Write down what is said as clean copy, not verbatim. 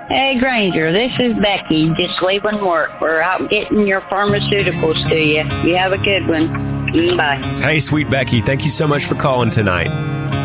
Hey, Granger, this is Becky, just leaving work. We're out getting your pharmaceuticals to you. You have a good one. Bye. Hey, sweet Becky, thank you so much for calling tonight.